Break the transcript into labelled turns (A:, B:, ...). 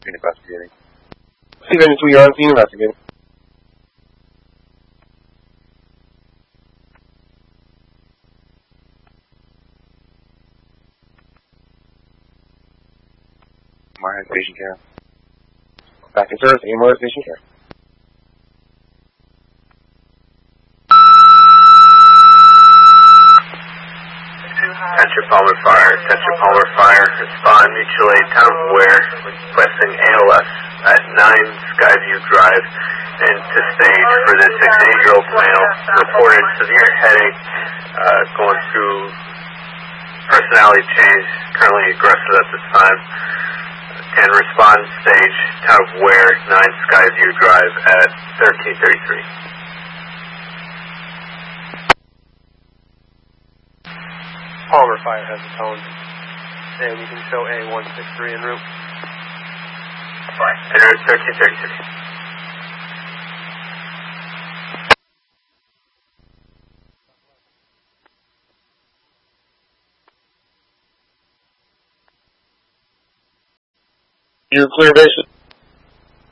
A: scene investigating. C-92, you're on scene investigating. Morehead Station Care. Back in service, Morehead Station Care.
B: Attention Palmer Fire, respond mutual aid town of Ware, requesting ALS at 9 Skyview Drive, and to stage for this 68-year-old male, reported severe headache, going through personality change, currently aggressive at this time. Can respond stage town of Ware, 9 Skyview Drive at 1333.
C: Palmer Fire has its own, and you can show A163 en route.
B: En route 1333.
A: You clear bases.